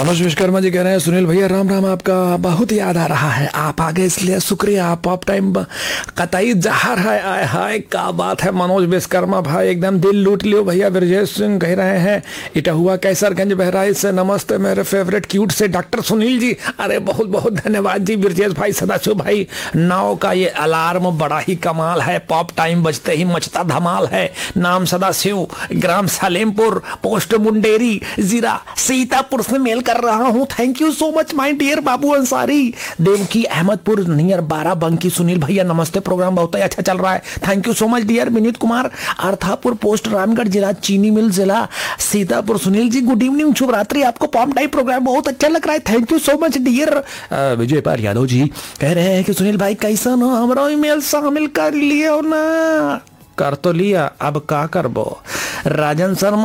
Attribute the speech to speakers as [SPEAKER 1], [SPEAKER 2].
[SPEAKER 1] मनोज विश्वकर्मा जी कह रहे हैं सुनील भैया राम राम, आपका बहुत याद आ रहा है, आप आ गए इसलिए शुक्रिया। पॉप टाइम कतई जहर है, आय हाय क्या बात है मनोज विश्वकर्मा भाई, एकदम दिल लूट लियो भैया। ब्रजेश सिंह कह रहे हैं इटहुआ कैसरगंज बहराइच से, नमस्ते मेरे फेवरेट क्यूट से डॉक्टर सुनील जी। अरे बहुत बहुत धन्यवाद जी ब्रजेश भाई, सदाशिव भाई। नाव का ये अलार्म बड़ा ही कमाल है, पॉप टाइम बजते ही मचता धमाल है। नाम सदाशिव, ग्राम सलेमपुर, पोस्ट मुंडेरी, जिला सीतापुर से मेल कर रहा हूं। Thank you so much my dear Babu Ansari. Devaki Ahmadpur near Barabanki, Sunil भैया नमस्ते, प्रोग्राम बहुत ही अच्छा चल रहा है। Thank you so much dear Vineet Kumar, अर्थापुर post Ramgarh, जिला चीनी मिल, जिला सीतापुर। सुनील जी गुड इवनिंग, शुभ रात्रि, आपको पॉप टाइम प्रोग्राम बहुत अच्छा लग रहा है। Thank you so much dear. Vijay Pal Yadav ji कह रहे हैं कि सुनील भाई कैसा ना, हमारा ईमेल शामिल कर लियो ना। कर तो लिया, अब का करबो। राजन शर्मा